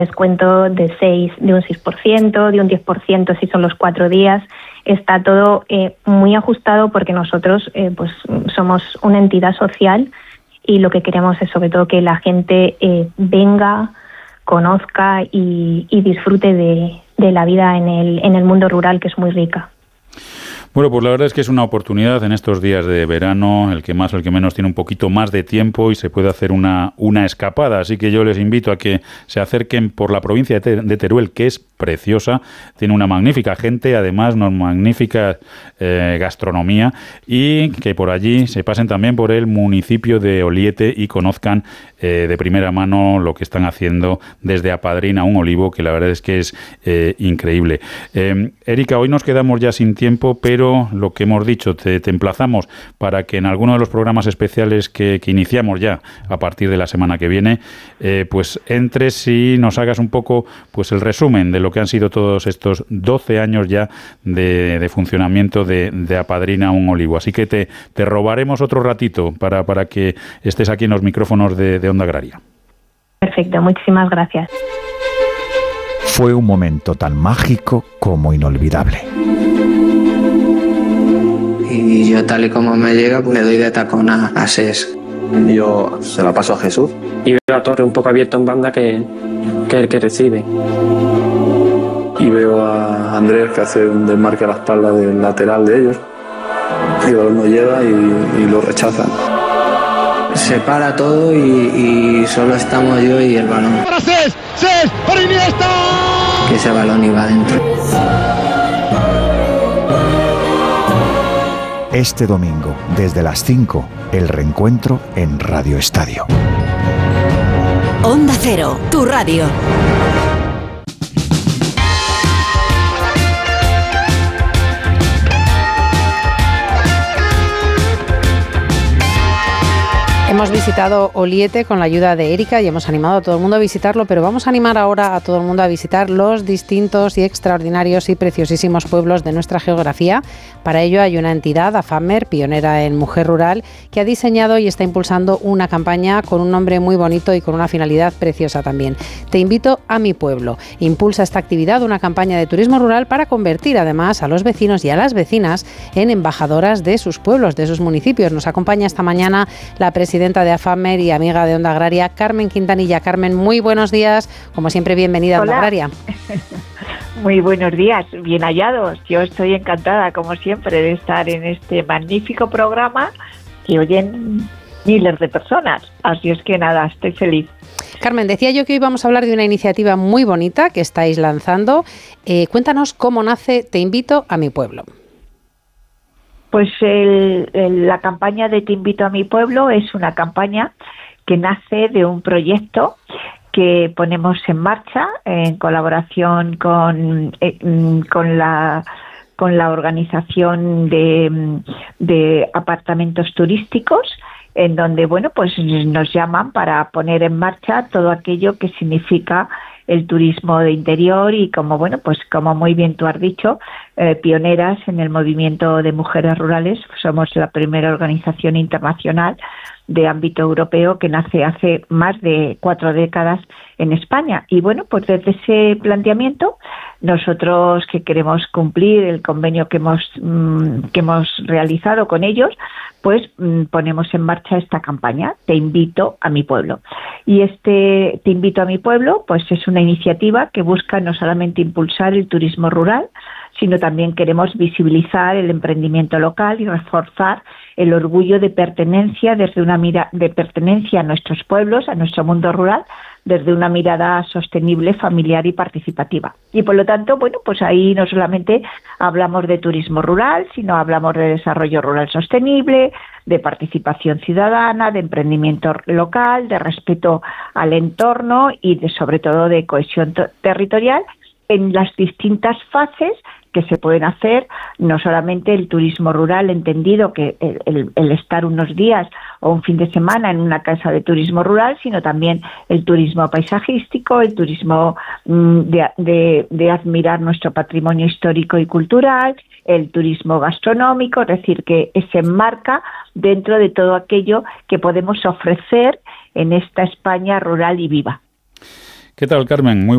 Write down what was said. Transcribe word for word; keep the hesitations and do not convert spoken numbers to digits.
descuento de seis, de un seis por ciento, de un diez por ciento si son los cuatro días. Está todo eh, muy ajustado porque nosotros eh, pues somos una entidad social y lo que queremos es sobre todo que la gente eh, venga, conozca y, y disfrute de, de la vida en el, en el mundo rural, que es muy rica. Bueno, pues la verdad es que es una oportunidad en estos días de verano, el que más o el que menos tiene un poquito más de tiempo y se puede hacer una, una escapada. Así que yo les invito a que se acerquen por la provincia de, Te- de Teruel, que es preciosa, tiene una magnífica gente, además una magnífica eh, gastronomía, y que por allí se pasen también por el municipio de Oliete y conozcan eh, de primera mano lo que están haciendo desde Apadrina un olivo, que la verdad es que es eh, increíble. Eh, Erika, hoy nos quedamos ya sin tiempo, pero lo que hemos dicho, te, te emplazamos para que en alguno de los programas especiales que, que iniciamos ya a partir de la semana que viene, eh, pues entres y nos hagas un poco pues el resumen de lo que han sido todos estos doce años ya de, de funcionamiento de, de Apadrina un olivo. Así que te, te robaremos otro ratito para, para que estés aquí en los micrófonos de, de Onda Agraria. Perfecto, muchísimas gracias. Fue un momento tan mágico como inolvidable. Y yo, tal y como me llega, pues le doy de tacón a, a Ses. Yo se la paso a Jesús. Y veo a Torre un poco abierto en banda, que, que es el que recibe. Y veo a Andrés que hace un desmarque a la espalda del lateral de ellos. Y el balón no llega y, y lo rechazan. Se para todo y, y solo estamos yo y el balón. ¡Para Ses! ¡Ses! ¡Para Iniesta! Que ese balón iba adentro. Este domingo, desde las cinco, el reencuentro en Radio Estadio. Onda Cero, tu radio. Hemos visitado Oliete con la ayuda de Erika y hemos animado a todo el mundo a visitarlo, pero vamos a animar ahora a todo el mundo a visitar los distintos y extraordinarios y preciosísimos pueblos de nuestra geografía. Para ello hay una entidad, AFAMER, pionera en mujer rural, que ha diseñado y está impulsando una campaña con un nombre muy bonito y con una finalidad preciosa también. Te invito a mi pueblo. Impulsa esta actividad, una campaña de turismo rural para convertir además a los vecinos y a las vecinas en embajadoras de sus pueblos, de sus municipios. Nos acompaña esta mañana la presidenta de AFAMER y amiga de Onda Agraria, Carmen Quintanilla. Carmen, muy buenos días. Como siempre, bienvenida a Onda Agraria. Muy buenos días, bien hallados. Yo estoy encantada, como siempre, de estar en este magnífico programa que oyen miles de personas. Así es que nada, estoy feliz. Carmen, decía yo que hoy vamos a hablar de una iniciativa muy bonita que estáis lanzando. Eh, cuéntanos cómo nace Te invito a mi pueblo. Pues el, el, la campaña de Te invito a mi pueblo es una campaña que nace de un proyecto que ponemos en marcha en colaboración con, eh, con la con la organización de, de apartamentos turísticos, en donde bueno pues nos llaman para poner en marcha todo aquello que significa el turismo de interior y como bueno pues como muy bien tú has dicho, eh, pioneras en el movimiento de mujeres rurales. Somos la primera organización internacional de ámbito europeo que nace hace más de cuatro décadas en España. Y bueno, pues desde ese planteamiento, nosotros que queremos cumplir el convenio que hemos mmm, que hemos realizado con ellos, pues mmm, ponemos en marcha esta campaña, Te invito a mi pueblo. Y este Te invito a mi pueblo, pues es una iniciativa que busca no solamente impulsar el turismo rural, sino también queremos visibilizar el emprendimiento local y reforzar el orgullo de pertenencia desde una mira de pertenencia a nuestros pueblos, a nuestro mundo rural, desde una mirada sostenible, familiar y participativa. Y por lo tanto, bueno, pues ahí no solamente hablamos de turismo rural, sino hablamos de desarrollo rural sostenible, de participación ciudadana, de emprendimiento local, de respeto al entorno y de, sobre todo de cohesión territorial en las distintas fases que se pueden hacer, no solamente el turismo rural, entendido que el, el, el estar unos días o un fin de semana en una casa de turismo rural, sino también el turismo paisajístico, el turismo mmm, de, de, de admirar nuestro patrimonio histórico y cultural, el turismo gastronómico, es decir, que se enmarca dentro de todo aquello que podemos ofrecer en esta España rural y viva. ¿Qué tal, Carmen? Muy